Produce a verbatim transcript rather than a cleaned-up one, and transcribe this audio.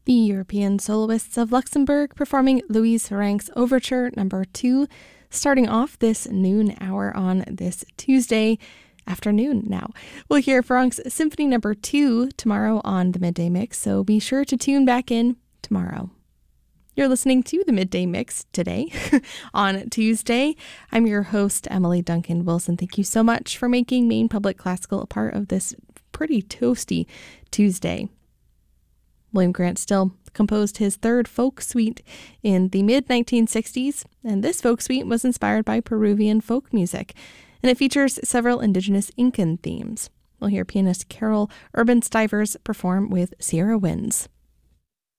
The European Soloists of Luxembourg performing Louise Farrenc's Overture number two, starting off this noon hour on this Tuesday afternoon now. We'll hear Farrenc's Symphony number two tomorrow on the Midday Mix, so be sure to tune back in tomorrow. You're listening to the Midday Mix today on Tuesday. I'm your host, Emily Duncan Wilson. Thank you so much for making Maine Public Classical a part of this pretty toasty Tuesday. William Grant Still composed his third folk suite in the mid nineteen sixties, and this folk suite was inspired by Peruvian folk music, and it features several indigenous Incan themes. We'll hear pianist Carol Urban Stivers perform with Sierra Winds.